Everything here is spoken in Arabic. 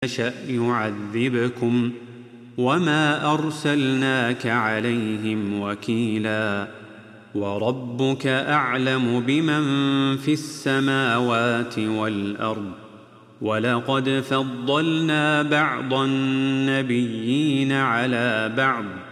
يشأ يعذبكم وما أرسلناك عليهم وكيلا وربك أعلم بمن في السماوات والأرض ولقد فضلنا بعض النبيين على بعض